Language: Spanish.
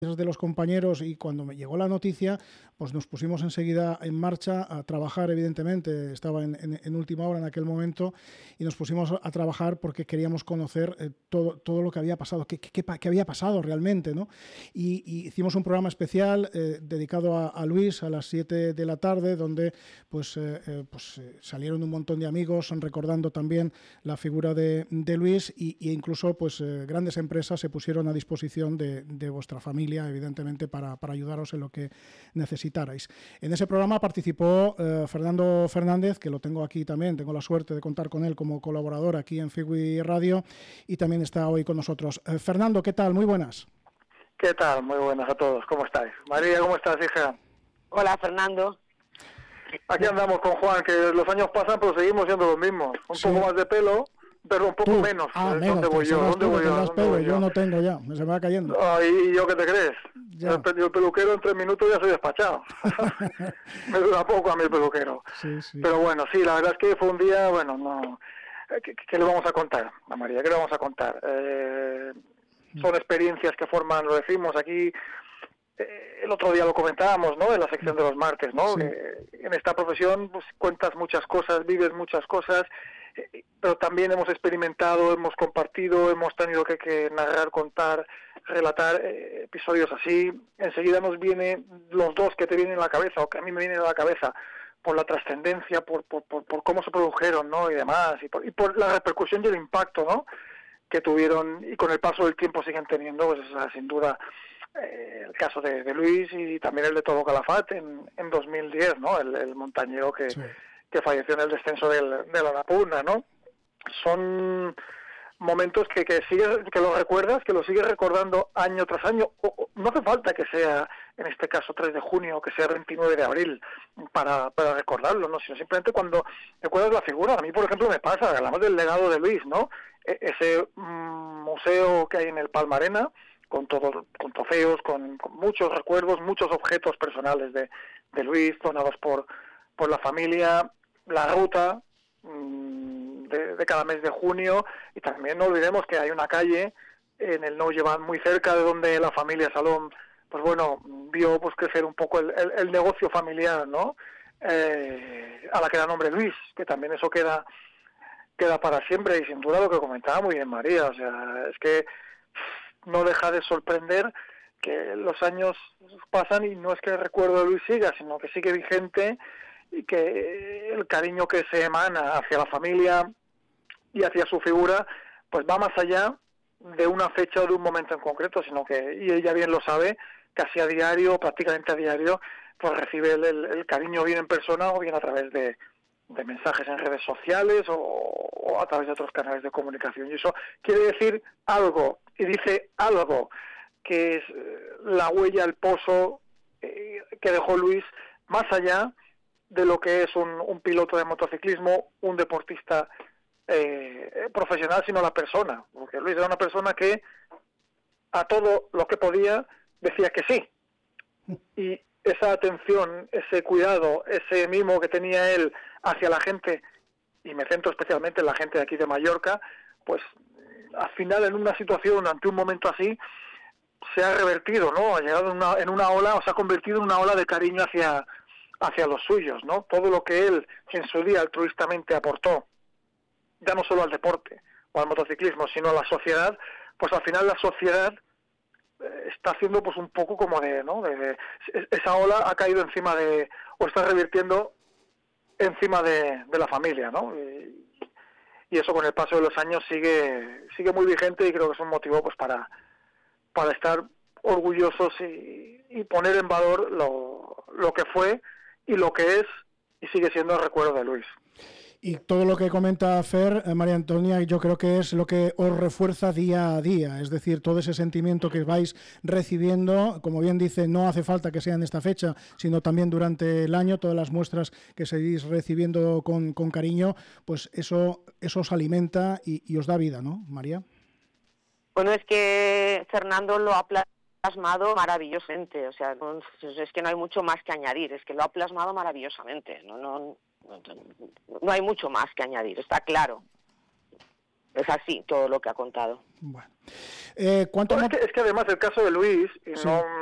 de los compañeros, y cuando me llegó la noticia, pues nos pusimos enseguida en marcha a trabajar. Evidentemente estaba en última hora en aquel momento, y nos pusimos a trabajar porque queríamos conocer todo lo que había pasado, qué había pasado realmente, ¿no? Y hicimos un programa especial dedicado a Luis a las 7 de la tarde, donde pues salieron un montón de amigos recordando también la figura de Luis, e incluso pues grandes empresas se pusieron a disposición de vuestra familia, evidentemente, para ayudaros en lo que necesitarais. En ese programa participó Fernando Fernández, que lo tengo aquí también, tengo la suerte de contar con él como colaborador aquí en Figui Radio, y también está hoy con nosotros. Fernando, ¿qué tal? Muy buenas. ¿Qué tal? Muy buenas a todos. ¿Cómo estáis? María, ¿cómo estás, hija? Hola, Fernando. Aquí andamos con Juan, que los años pasan, pero seguimos siendo los mismos. Un poco más de pelo, pero un poco menos. Menos. ¿Dónde voy yo? ¿Dónde voy yo? Yo no tengo ya, se me va cayendo. ¿Y yo qué te crees? Yo el peluquero en 3 minutos ya soy despachado. Me dura poco a mí el peluquero. Sí. Pero bueno, sí, la verdad es que fue un día, bueno, no... ¿Qué le vamos a contar a María? ¿Qué le vamos a contar? Son experiencias que forman, lo decimos aquí... el otro día lo comentábamos, ¿no?, en la sección de los martes, ¿no? Sí. En esta profesión pues cuentas muchas cosas, vives muchas cosas, pero también hemos experimentado, hemos compartido, hemos tenido que narrar, contar, relatar episodios así. Enseguida nos viene los dos que te vienen a la cabeza, o que a mí me vienen a la cabeza, por la trascendencia, por cómo se produjeron, ¿no?, y demás, y por la repercusión y el impacto, ¿no?, que tuvieron, y con el paso del tiempo siguen teniendo, pues sin duda, el caso de Luis, y también el de Todo Calafat en 2010, ¿no?, el montañero que falleció en el descenso de la Annapurna, ¿no? Son momentos que lo recuerdas, que lo sigues recordando año tras año. No hace falta que sea, en este caso, 3 de junio, o que sea 29 de abril, para recordarlo, ¿no?, sino simplemente cuando recuerdas la figura. A mí, por ejemplo, me pasa, hablamos del legado de Luis, ¿no?, ese museo que hay en el Palmarena, con trofeos, con muchos recuerdos, muchos objetos personales de Luis, donados por la familia, la ruta de cada mes de junio, y también no olvidemos que hay una calle en el Nou Llevant muy cerca de donde la familia Salom, pues bueno, vio pues crecer un poco el negocio familiar, ¿no?, a la que da nombre Luis, que también eso queda para siempre. Y sin duda lo que comentaba muy bien María, o sea, es que no deja de sorprender que los años pasan y no es que el recuerdo de Luis siga, sino que sigue vigente, y que el cariño que se emana hacia la familia y hacia su figura pues va más allá de una fecha o de un momento en concreto, sino que, y ella bien lo sabe, casi a diario, prácticamente a diario, pues recibe el cariño, bien en persona o bien a través de mensajes en redes sociales o a través de otros canales de comunicación. Y eso quiere decir algo, y dice algo, que es la huella, el pozo que dejó Luis, más allá de lo que es un piloto de motociclismo, un deportista profesional, sino la persona, porque Luis era una persona que a todo lo que podía decía que sí, y esa atención, ese cuidado, ese mimo que tenía él hacia la gente, y me centro especialmente en la gente de aquí de Mallorca, pues al final, en una situación, ante un momento así, se ha revertido, ¿no?, ha llegado en una ola, o se ha convertido en una ola de cariño hacia los suyos, ¿no? Todo lo que él en su día altruistamente aportó, ya no solo al deporte o al motociclismo, sino a la sociedad, pues al final la sociedad está haciendo pues un poco como esa ola ha caído encima o está revirtiendo encima de la familia, ¿no? Y eso, con el paso de los años, sigue muy vigente, y creo que es un motivo pues para estar orgullosos y poner en valor lo que fue y lo que es y sigue siendo el recuerdo de Luis. Y todo lo que comenta Fer, María Antonia, yo creo que es lo que os refuerza día a día, es decir, todo ese sentimiento que vais recibiendo, como bien dice, no hace falta que sea en esta fecha, sino también durante el año, todas las muestras que seguís recibiendo con cariño, pues eso os alimenta y os da vida, ¿no, María? Bueno, es que Fernando lo ha plasmado maravillosamente, o sea, es que no hay mucho más que añadir, es que lo ha plasmado maravillosamente, no hay mucho más que añadir, está claro. Es así todo lo que ha contado. Bueno. Es que además el caso de Luis, y sí. no